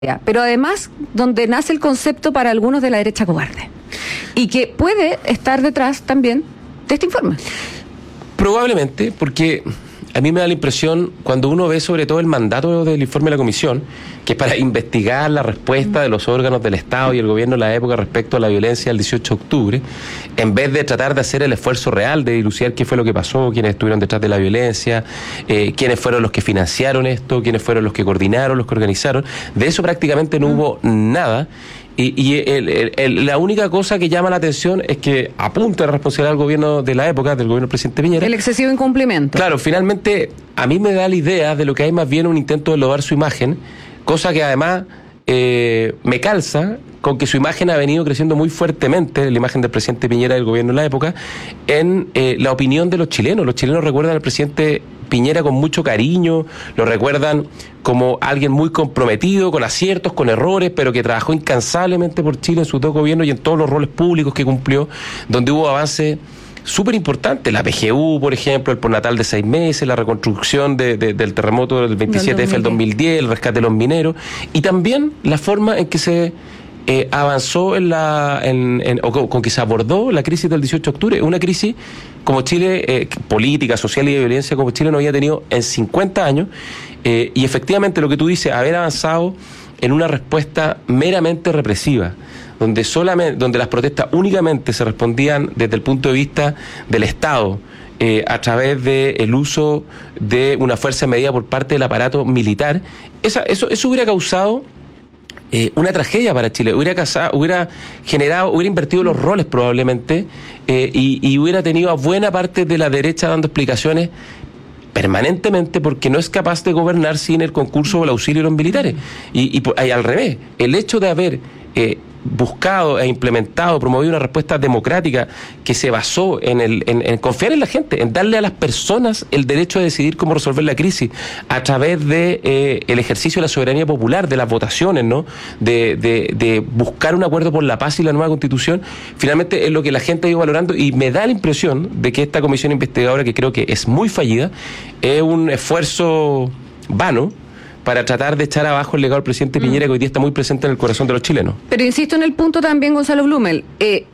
pero además donde nace el concepto para algunos de la derecha cobarde y que puede estar detrás también de este informe. Probablemente, porque a mí me da la impresión, cuando uno ve sobre todo el mandato del informe de la comisión, que es para investigar la respuesta de los órganos del Estado y el gobierno de la época respecto a la violencia del 18 de octubre, en vez de tratar de hacer el esfuerzo real de dilucidar qué fue lo que pasó, quiénes estuvieron detrás de la violencia, quiénes fueron los que financiaron esto, quiénes fueron los que coordinaron, los que organizaron, de eso prácticamente no hubo nada. La única cosa que llama la atención es que apunta a la responsabilidad del gobierno de la época, del gobierno del presidente Piñera. El excesivo incumplimiento. Claro, finalmente a mí me da la idea de lo que hay más bien un intento de lobar su imagen, cosa que además me calza con que su imagen ha venido creciendo muy fuertemente, la imagen del presidente Piñera del gobierno de la época, en la opinión de los chilenos. Los chilenos recuerdan al presidente Piñera con mucho cariño, lo recuerdan como alguien muy comprometido, con aciertos, con errores, pero que trabajó incansablemente por Chile en sus dos gobiernos y en todos los roles públicos que cumplió, donde hubo avances súper importantes, la PGU, por ejemplo, el postnatal de 6 meses, la reconstrucción del terremoto del 27F del 2010, el rescate de los mineros, y también la forma en que se avanzó con que se abordó la crisis del 18 de octubre, una crisis como Chile, política, social y de violencia, como Chile no había tenido en 50 años, y efectivamente lo que tú dices, haber avanzado en una respuesta meramente represiva, donde las protestas únicamente se respondían desde el punto de vista del Estado, a través del uso de una fuerza medida por parte del aparato militar, eso hubiera causado una tragedia para Chile, hubiera invertido los roles probablemente, y hubiera tenido a buena parte de la derecha dando explicaciones permanentemente porque no es capaz de gobernar sin el concurso o el auxilio de los militares. Y al revés, el hecho de haber buscado e implementado, promovido una respuesta democrática que se basó en confiar en la gente, en darle a las personas el derecho de decidir cómo resolver la crisis a través de el ejercicio de la soberanía popular, de las votaciones, ¿no? De buscar un acuerdo por la paz y la nueva constitución, finalmente es lo que la gente ha ido valorando, y me da la impresión de que esta comisión investigadora, que creo que es muy fallida, es un esfuerzo vano para tratar de echar abajo el legado del presidente Piñera, que hoy día está muy presente en el corazón de los chilenos. Pero insisto en el punto también, Gonzalo Blumel,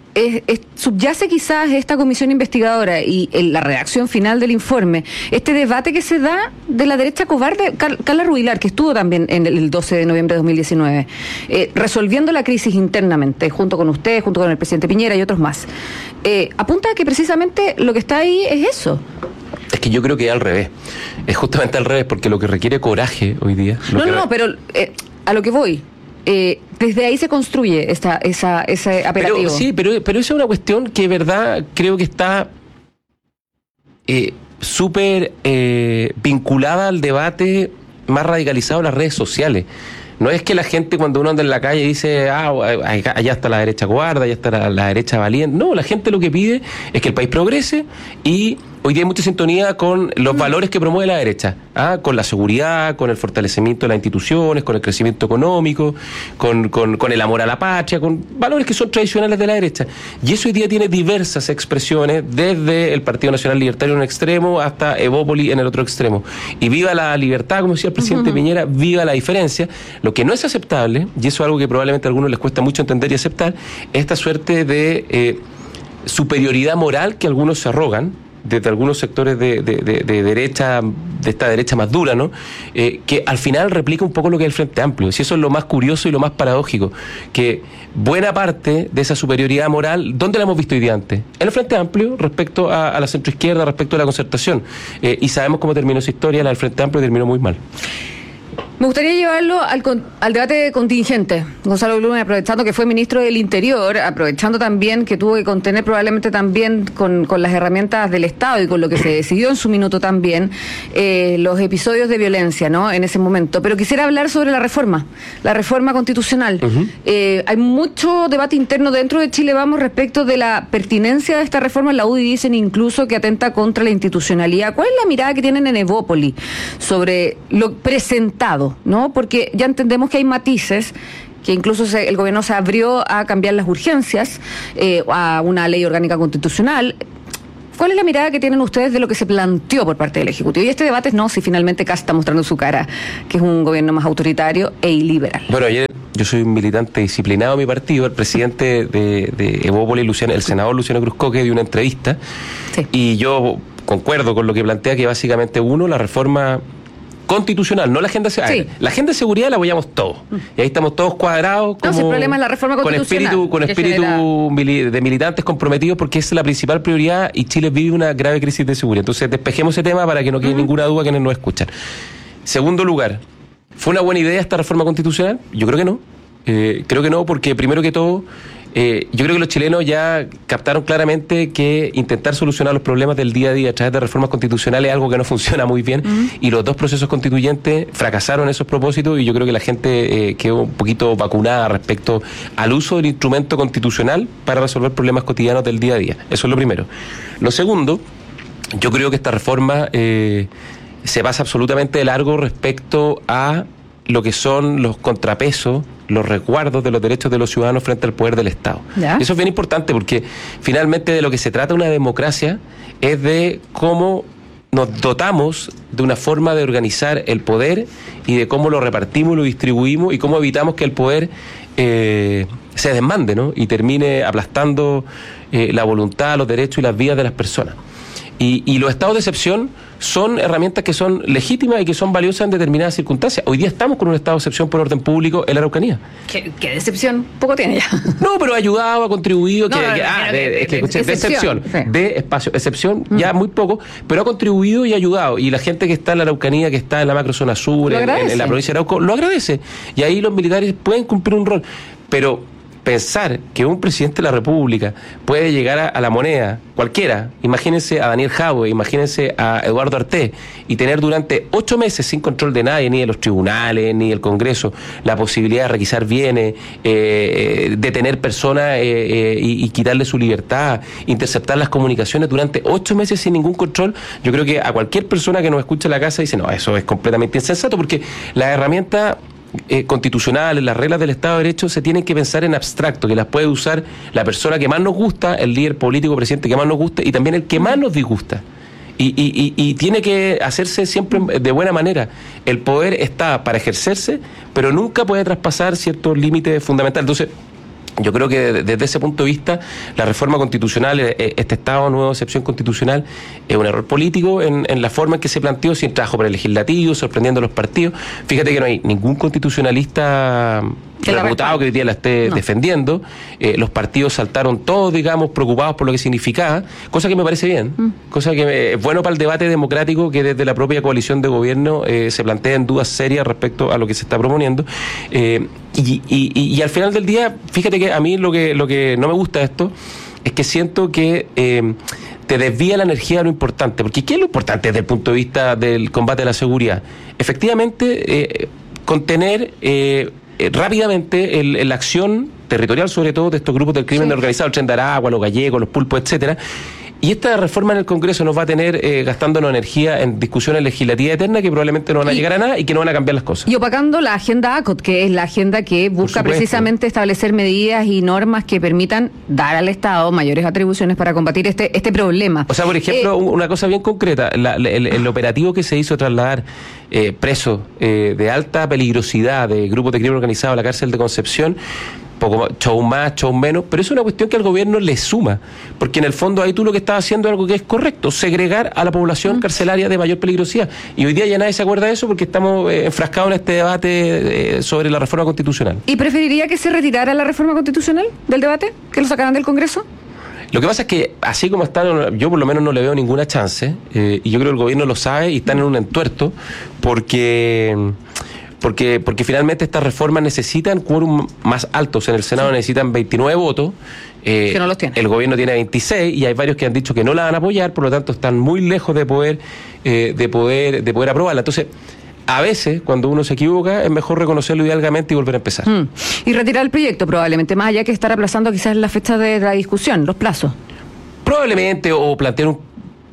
subyace quizás esta comisión investigadora y la redacción final del informe, este debate que se da de la derecha cobarde. Carla Rubilar, que estuvo también en el 12 de noviembre de 2019, resolviendo la crisis internamente, junto con usted, junto con el presidente Piñera y otros más, apunta a que precisamente lo que está ahí es eso. Es que yo creo que es al revés. Es justamente al revés, porque lo que requiere coraje hoy día... pero a lo que voy... desde ahí se construye ese apelativo. Pero esa es una cuestión que, verdad, creo que está súper vinculada al debate más radicalizado en las redes sociales. No es que la gente, cuando uno anda en la calle, dice, allá está la derecha cobarde, allá está la derecha valiente. No, la gente lo que pide es que el país progrese, y hoy día hay mucha sintonía con los valores que promueve la derecha, con la seguridad, con el fortalecimiento de las instituciones, con el crecimiento económico, con el amor a la patria, con valores que son tradicionales de la derecha. Y eso hoy día tiene diversas expresiones, desde el Partido Nacional Libertario en un extremo hasta Evópoli en el otro extremo. Y viva la libertad, como decía el presidente Piñera, viva la diferencia. Lo que no es aceptable, y eso es algo que probablemente a algunos les cuesta mucho entender y aceptar, es esta suerte de superioridad moral que algunos se arrogan, desde algunos sectores de derecha, de esta derecha más dura, ¿no? Que al final replica un poco lo que es el Frente Amplio. Y eso es lo más curioso y lo más paradójico, que buena parte de esa superioridad moral, ¿dónde la hemos visto hoy día antes? En el Frente Amplio, respecto a la centroizquierda, respecto a la concertación. Y sabemos cómo terminó esa historia, la del Frente Amplio terminó muy mal. Me gustaría llevarlo al debate contingente. Gonzalo Blumel, aprovechando que fue ministro del Interior, aprovechando también que tuvo que contener probablemente también con las herramientas del Estado y con lo que se decidió en su minuto también, los episodios de violencia, ¿no?, en ese momento. Pero quisiera hablar sobre la reforma constitucional. Hay mucho debate interno dentro de Chile Vamos respecto de la pertinencia de esta reforma. La UDI dicen incluso que atenta contra la institucionalidad. ¿Cuál es la mirada que tienen en Evópoli sobre lo presentado, ¿no? Porque ya entendemos que hay matices, que incluso el gobierno se abrió a cambiar las urgencias, a una ley orgánica constitucional. ¿Cuál es la mirada que tienen ustedes de lo que se planteó por parte del Ejecutivo? Y este debate es no si finalmente Kast está mostrando su cara, que es un gobierno más autoritario e iliberal. Bueno, ayer yo soy un militante disciplinado de mi partido. El presidente de Evópolis, el senador Luciano Cruzcoque, dio una entrevista. Sí. Y yo concuerdo con lo que plantea, que básicamente la reforma constitucional, no la agenda de seguridad. Sí. La agenda de seguridad la apoyamos todos. Y ahí estamos todos cuadrados. No, si el problema es la reforma constitucional. Con espíritu de militantes comprometidos, porque es la principal prioridad y Chile vive una grave crisis de seguridad. Entonces despejemos ese tema para que no quede ninguna duda quienes nos escuchan. Segundo lugar, ¿fue una buena idea esta reforma constitucional? Yo creo que no. Creo que no, porque primero que todo, yo creo que los chilenos ya captaron claramente que intentar solucionar los problemas del día a día a través de reformas constitucionales es algo que no funciona muy bien, y los dos procesos constituyentes fracasaron en esos propósitos, y yo creo que la gente quedó un poquito vacunada respecto al uso del instrumento constitucional para resolver problemas cotidianos del día a día. Eso es lo primero. Lo segundo, yo creo que esta reforma se pasa absolutamente de largo respecto a lo que son los contrapesos, los resguardos de los derechos de los ciudadanos frente al poder del Estado. ¿Ya? Eso es bien importante, porque finalmente de lo que se trata una democracia es de cómo nos dotamos de una forma de organizar el poder y de cómo lo repartimos, lo distribuimos y cómo evitamos que el poder se desmande, ¿no? Y termine aplastando la voluntad, los derechos y las vidas de las personas. Y los estados de excepción son herramientas que son legítimas y que son valiosas en determinadas circunstancias. Hoy día estamos con un estado de excepción por orden público en la Araucanía. ¿Qué excepción? Poco tiene ya. No, pero ha ayudado, ha contribuido. De excepción, sí. De espacio. Excepción, ya muy poco, pero ha contribuido y ha ayudado. Y la gente que está en la Araucanía, que está en la macrozona sur, en la provincia de Arauco, lo agradece. Y ahí los militares pueden cumplir un rol. Pero pensar que un presidente de la República puede llegar a la moneda, cualquiera, imagínense a Daniel Jadwe, imagínense a Eduardo Artés, y tener durante 8 meses sin control de nadie, ni de los tribunales, ni del Congreso, la posibilidad de requisar bienes, detener personas y quitarle su libertad, interceptar las comunicaciones durante 8 meses sin ningún control. Yo creo que a cualquier persona que nos escuche en la casa dice, no, eso es completamente insensato, porque las herramientas constitucionales, las reglas del Estado de Derecho se tienen que pensar en abstracto, que las puede usar la persona que más nos gusta, el líder político, presidente que más nos guste, y también el que más nos disgusta. Y tiene que hacerse siempre de buena manera. El poder está para ejercerse, pero nunca puede traspasar ciertos límites fundamentales. Entonces, yo creo que desde ese punto de vista, la reforma constitucional, este estado de nueva excepción constitucional, es un error político en la forma en que se planteó, sin trabajo para el legislativo, sorprendiendo a los partidos. Fíjate que no hay ningún constitucionalista reputado que hoy día la esté defendiendo. Los partidos saltaron todos, digamos, preocupados por lo que significaba, cosa que me parece bien, cosa que es bueno para el debate democrático, que desde la propia coalición de gobierno se planteen dudas serias respecto a lo que se está proponiendo. Y al final del día, fíjate que a mí lo que no me gusta de esto es que siento que te desvía la energía de lo importante. Porque ¿qué es lo importante desde el punto de vista del combate a la seguridad? Efectivamente, contener rápidamente la acción territorial, sobre todo, de estos grupos del crimen organizado, el Tren de Aragua, los gallegos, los pulpos, etcétera. Y esta reforma en el Congreso nos va a tener gastándonos energía en discusiones legislativas eternas que probablemente no van a llegar a nada y que no van a cambiar las cosas. Y opacando la agenda ACOT, que es la agenda que busca precisamente establecer medidas y normas que permitan dar al Estado mayores atribuciones para combatir este problema. O sea, por ejemplo, una cosa bien concreta, el operativo que se hizo trasladar presos de alta peligrosidad de grupos de crimen organizado a la cárcel de Concepción, poco show más, show menos, pero es una cuestión que al gobierno le suma, porque en el fondo ahí tú lo que estás haciendo es algo que es correcto, segregar a la población carcelaria de mayor peligrosidad, y hoy día ya nadie se acuerda de eso porque estamos enfrascados en este debate sobre la reforma constitucional. ¿Y preferiría que se retirara la reforma constitucional del debate? ¿Que lo sacaran del Congreso? Lo que pasa es que, así como están, yo por lo menos no le veo ninguna chance, y yo creo que el gobierno lo sabe y están en un entuerto, porque finalmente estas reformas necesitan quórum más altos. En el Senado necesitan 29 votos. Que no los tiene. El gobierno tiene 26 y hay varios que han dicho que no la van a apoyar, por lo tanto están muy lejos de poder aprobarla. Entonces, a veces, cuando uno se equivoca, es mejor reconocerlo hidalgamente y volver a empezar. Y retirar el proyecto, probablemente, más allá que estar aplazando quizás la fecha de la discusión, los plazos. Probablemente, o plantear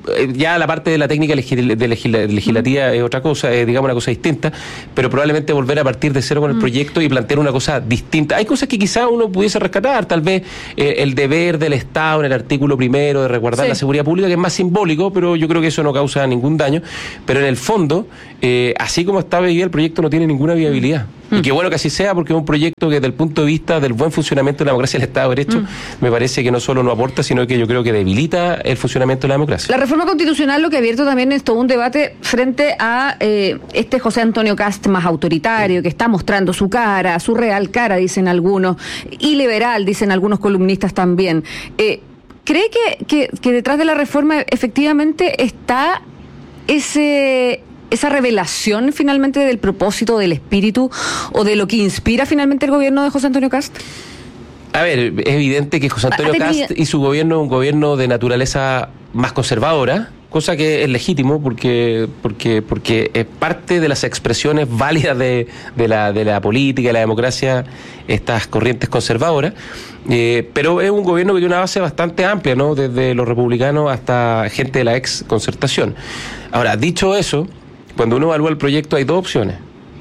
ya la parte de la técnica legislativa es otra cosa, digamos una cosa distinta, pero probablemente volver a partir de cero con el proyecto y plantear una cosa distinta. Hay cosas que quizá uno pudiese rescatar, tal vez el deber del Estado en el artículo 1 de resguardar la seguridad pública, que es más simbólico, pero yo creo que eso no causa ningún daño. Pero en el fondo, así como está hoy día, el proyecto no tiene ninguna viabilidad. Y qué bueno que así sea, porque es un proyecto que desde el punto de vista del buen funcionamiento de la democracia y el Estado de Derecho, me parece que no solo no aporta, sino que yo creo que debilita el funcionamiento de la democracia. La reforma constitucional lo que ha abierto también es todo un debate frente a este José Antonio Kast más autoritario, que está mostrando su cara, su real cara, dicen algunos, y liberal, dicen algunos columnistas también. ¿Cree que detrás de la reforma efectivamente está esa revelación finalmente del propósito, del espíritu o de lo que inspira finalmente el gobierno de José Antonio Kast? A ver, es evidente que José Antonio Kast y su gobierno es un gobierno de naturaleza más conservadora, cosa que es legítimo porque es parte de las expresiones válidas de la política, de la democracia, estas corrientes conservadoras, pero es un gobierno que tiene una base bastante amplia, ¿no? Desde los republicanos hasta gente de la ex concertación. Ahora, dicho eso, cuando uno evalúa el proyecto hay dos opciones.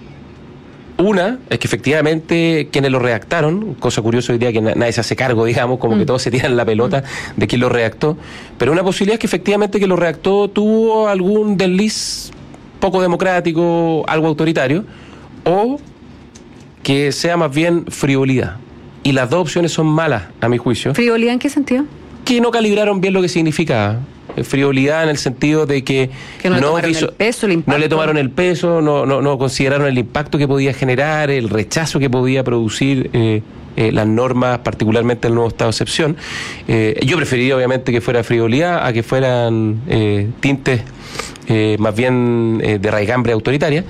Una es que efectivamente quienes lo redactaron, cosa curiosa hoy día que nadie se hace cargo, digamos, como que todos se tiran la pelota de quién lo redactó, pero una posibilidad es que efectivamente quien lo redactó tuvo algún desliz poco democrático, algo autoritario, o que sea más bien frivolidad. Y las dos opciones son malas, a mi juicio. ¿Frivolidad en qué sentido? Que no calibraron bien lo que significaba. Frivolidad en el sentido de que no le tomaron el peso, el impacto. No le tomaron el peso, no consideraron el impacto que podía generar, el rechazo que podía producir las normas, particularmente el nuevo estado de excepción. Yo preferiría obviamente que fuera frivolidad a que fueran tintes más bien de raigambre autoritaria.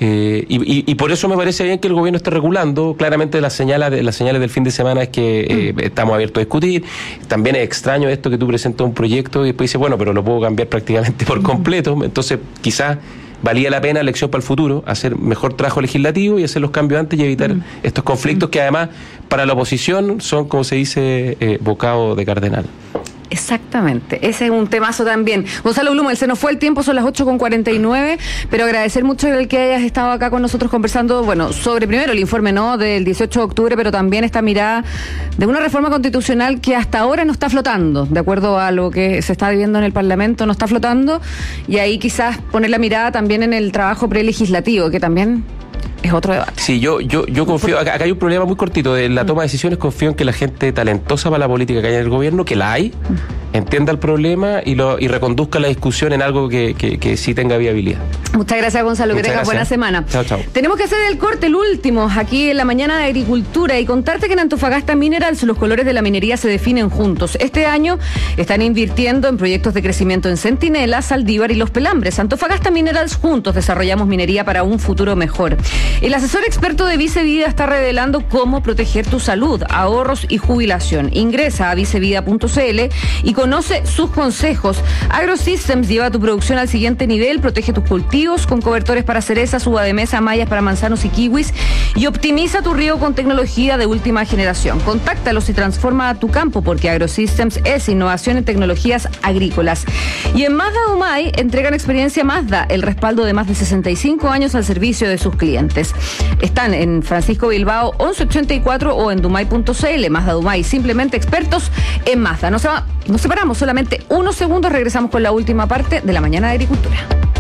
Y por eso me parece bien que el gobierno esté regulando. Claramente las señales del fin de semana es que estamos abiertos a discutir. También es extraño esto que tú presentas un proyecto y después dices, bueno, pero lo puedo cambiar prácticamente por completo. Entonces quizás valía la pena, elección para el futuro, hacer mejor trabajo legislativo y hacer los cambios antes y evitar estos conflictos que además para la oposición son, como se dice, bocado de cardenal. Exactamente, ese es un temazo también. Gonzalo Blumel, se nos fue el tiempo, son las 8:49, pero agradecer mucho el que hayas estado acá con nosotros conversando, bueno, sobre primero el informe, ¿no?, del 18 de octubre, pero también esta mirada de una reforma constitucional que hasta ahora no está flotando, de acuerdo a lo que se está viviendo en el Parlamento, no está flotando, y ahí quizás poner la mirada también en el trabajo prelegislativo, que también es otro debate. Sí, yo confío, acá hay un problema muy cortito de la toma de decisiones, confío en que la gente talentosa para la política que hay en el gobierno, que la hay, entienda el problema y reconduzca la discusión en algo que sí tenga viabilidad. Muchas gracias, Gonzalo, que tengas buena semana. Chao, chao. Tenemos que hacer el corte, el último, aquí en la mañana de Agricultura, y contarte que en Antofagasta Minerals los colores de la minería se definen juntos. Este año están invirtiendo en proyectos de crecimiento en Centinela, Saldívar y Los Pelambres. Antofagasta Minerals, juntos desarrollamos minería para un futuro mejor. El asesor experto de Vicevida está revelando cómo proteger tu salud, ahorros y jubilación. Ingresa a vicevida.cl y conoce sus consejos. AgroSystems lleva tu producción al siguiente nivel, protege tus cultivos con cobertores para cerezas, uva de mesa, mallas para manzanos y kiwis, y optimiza tu riego con tecnología de última generación. Contáctalos y transforma tu campo, porque AgroSystems es innovación en tecnologías agrícolas. Y en Mazda Dumay entregan experiencia Mazda, el respaldo de más de 65 años al servicio de sus clientes. Están en Francisco Bilbao 1184 o en dumay.cl. Mazda Dumay, simplemente expertos en Mazda. Nos separamos solamente unos segundos, regresamos con la última parte de la mañana de Agricultura.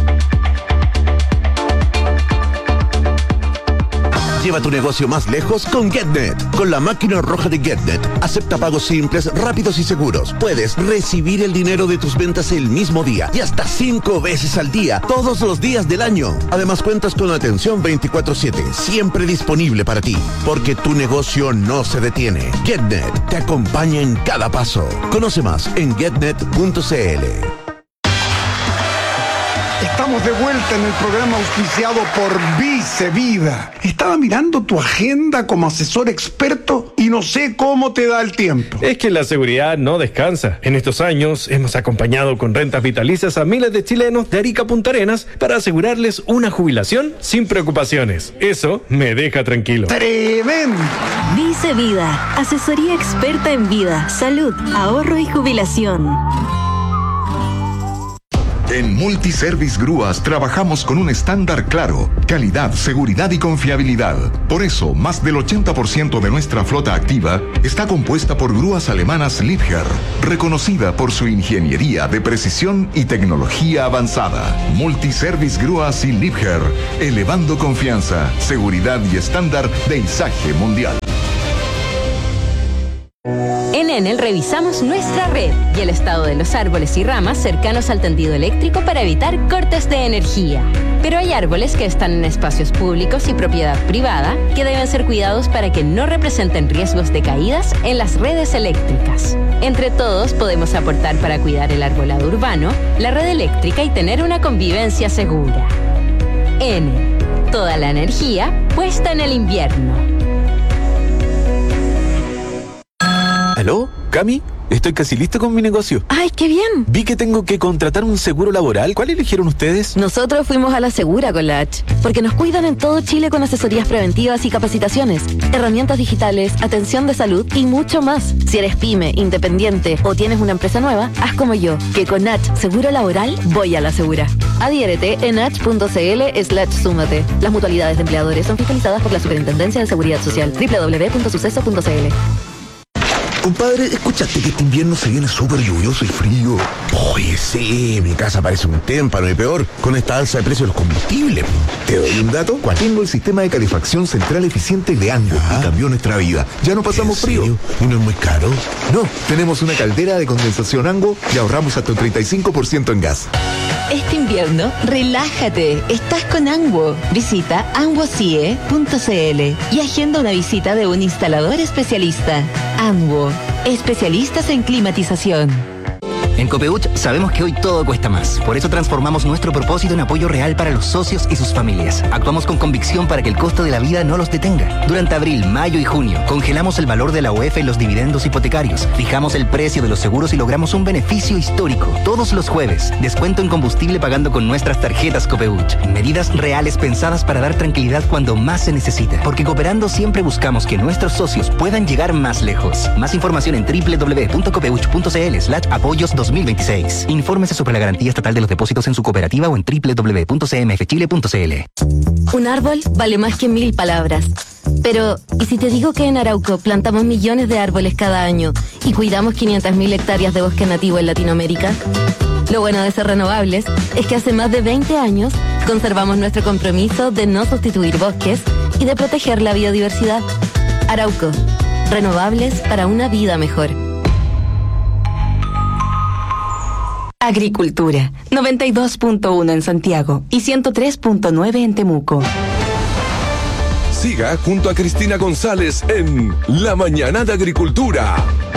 Lleva tu negocio más lejos con GetNet. Con la máquina roja de GetNet, acepta pagos simples, rápidos y seguros. Puedes recibir el dinero de tus ventas el mismo día y hasta 5 veces al día, todos los días del año. Además cuentas con atención 24/7, siempre disponible para ti, porque tu negocio no se detiene. GetNet te acompaña en cada paso. Conoce más en getnet.cl. Estamos de vuelta en el programa auspiciado por Vicevida. Estaba mirando tu agenda como asesor experto y no sé cómo te da el tiempo. Es que la seguridad no descansa. En estos años hemos acompañado con rentas vitalicias a miles de chilenos de Arica a Punta Arenas para asegurarles una jubilación sin preocupaciones. Eso me deja tranquilo. ¡Tremendo! Vicevida, asesoría experta en vida, salud, ahorro y jubilación. En Multiservice Grúas trabajamos con un estándar claro: calidad, seguridad y confiabilidad. Por eso, más del 80% de nuestra flota activa está compuesta por grúas alemanas Liebherr, reconocida por su ingeniería de precisión y tecnología avanzada. Multiservice Grúas y Liebherr, elevando confianza, seguridad y estándar de izaje mundial. En Enel revisamos nuestra red y el estado de los árboles y ramas cercanos al tendido eléctrico para evitar cortes de energía. Pero hay árboles que están en espacios públicos y propiedad privada que deben ser cuidados para que no representen riesgos de caídas en las redes eléctricas. Entre todos podemos aportar para cuidar el arbolado urbano, la red eléctrica y tener una convivencia segura. Enel, toda la energía puesta en el invierno. ¿Aló? ¿Cami? Estoy casi listo con mi negocio. ¡Ay, qué bien! Vi que tengo que contratar un seguro laboral. ¿Cuál eligieron ustedes? Nosotros fuimos a la Segura con la H, porque nos cuidan en todo Chile con asesorías preventivas y capacitaciones, herramientas digitales, atención de salud y mucho más. Si eres pyme, independiente o tienes una empresa nueva, haz como yo, que con H Seguro Laboral voy a la Segura. Adhiérete en h.cl/súmate. Las mutualidades de empleadores son fiscalizadas por la Superintendencia de Seguridad Social. www.suceso.cl. Compadre, ¿escuchaste que este invierno se viene súper lluvioso y frío? Oye, sí, mi casa parece un témpano y peor con esta alza de precios de los combustibles. ¿Te doy un dato? ¿Cuál? Tengo el sistema de calefacción central eficiente de Ango y cambió nuestra vida. Ya no pasamos frío. ¿Y no es muy caro? No, tenemos una caldera de condensación Ango y ahorramos hasta un 35% en gas. Este invierno, relájate. Estás con Ango. Visita anguocie.cl y agenda una visita de un instalador especialista. Ango, especialistas en climatización. En Copeuch sabemos que hoy todo cuesta más. Por eso transformamos nuestro propósito en apoyo real para los socios y sus familias. Actuamos con convicción para que el costo de la vida no los detenga. Durante abril, mayo y junio, congelamos el valor de la UEF en los dividendos hipotecarios. Fijamos el precio de los seguros y logramos un beneficio histórico. Todos los jueves, descuento en combustible pagando con nuestras tarjetas Copeuch. Medidas reales pensadas para dar tranquilidad cuando más se necesita. Porque cooperando siempre buscamos que nuestros socios puedan llegar más lejos. Más información en www.copeuch.cl/apoyos 2026. Infórmese sobre la garantía estatal de los depósitos en su cooperativa o en www.cmfchile.cl. Un árbol vale más que 1000 palabras. Pero, ¿y si te digo que en Arauco plantamos millones de árboles cada año y cuidamos 500.000 hectáreas de bosque nativo en Latinoamérica? Lo bueno de ser renovables es que hace más de 20 años conservamos nuestro compromiso de no sustituir bosques y de proteger la biodiversidad. Arauco, renovables para una vida mejor. Agricultura, 92.1 en Santiago y 103.9 en Temuco. Siga junto a Cristina González en La Mañana de Agricultura.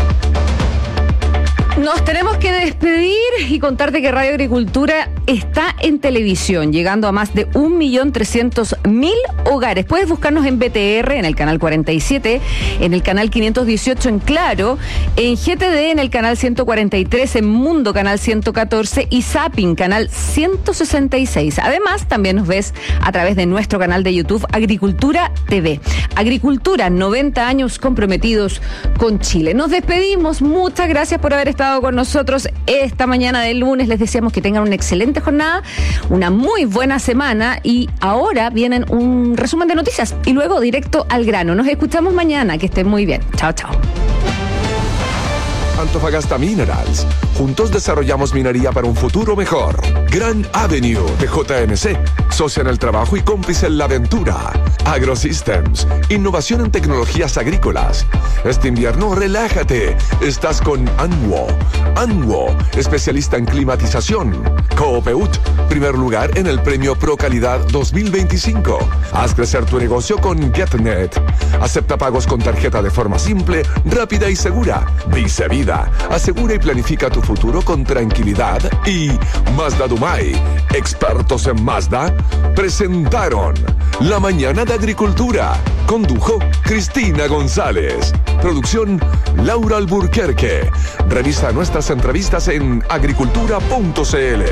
Nos tenemos que despedir y contarte que Radio Agricultura está en televisión, llegando a más de 1.300.000 hogares. Puedes buscarnos en BTR, en el canal 47, en el canal 518 en Claro, en GTD, en el canal 143, en Mundo, canal 114 y Zapping, canal 166. Además, también nos ves a través de nuestro canal de YouTube Agricultura TV. Agricultura, 90 años comprometidos con Chile. Nos despedimos. Muchas gracias por haber estado con nosotros esta mañana de lunes. Les deseamos que tengan una excelente jornada, una muy buena semana y ahora vienen un resumen de noticias y luego directo al grano. Nos escuchamos mañana. Que estén muy bien. Chao, chao. Antofagasta Minerals. Juntos desarrollamos minería para un futuro mejor. Grand Avenue de JNC. Socia en el trabajo y cómplice en la aventura. AgroSystems. Innovación en tecnologías agrícolas. Este invierno, relájate. Estás con Anwo. Anwo, especialista en climatización. Copeuch, primer lugar en el premio Pro Calidad 2025. Haz crecer tu negocio con GetNet. Acepta pagos con tarjeta de forma simple, rápida y segura. Vice Vida. Asegura y planifica tu futuro con tranquilidad. Y Mazda Dumay, expertos en Mazda, presentaron La Mañana de Agricultura. Condujo Cristina González. Producción Laura Alburquerque. Revisa nuestras entrevistas en agricultura.cl.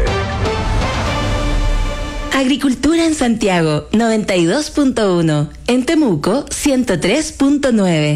Agricultura en Santiago, 92.1. En Temuco, 103.9.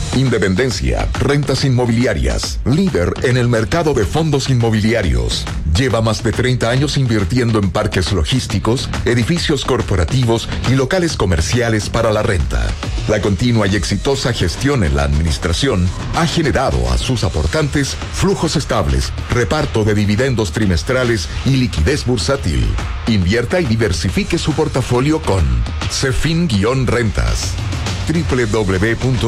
Independencia, rentas inmobiliarias, líder en el mercado de fondos inmobiliarios. Lleva más de 30 años invirtiendo en parques logísticos, edificios corporativos y locales comerciales para la renta. La continua y exitosa gestión en la administración ha generado a sus aportantes flujos estables, reparto de dividendos trimestrales y liquidez bursátil. Invierta y diversifique su portafolio con Cefin-Rentas. www